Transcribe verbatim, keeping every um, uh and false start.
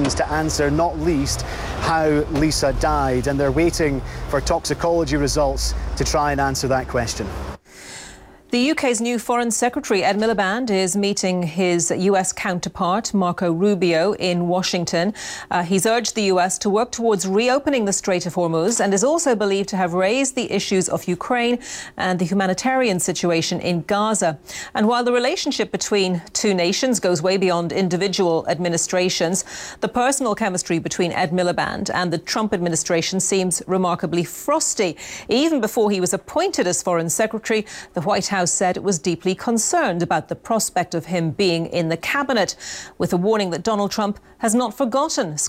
questions to answer, not least how Lisa died, and they're waiting for toxicology results to try and answer that question. The U K's new Foreign Secretary, Ed Miliband, is meeting his U S counterpart, Marco Rubio, in Washington. Uh, he's urged the U S to work towards reopening the Strait of Hormuz and is also believed to have raised the issues of Ukraine and the humanitarian situation in Gaza. And while the relationship between two nations goes way beyond individual administrations, the personal chemistry between Ed Miliband and the Trump administration seems remarkably frosty. Even before he was appointed as Foreign Secretary, the White House said it was deeply concerned about the prospect of him being in the cabinet, with a warning that Donald Trump has not forgotten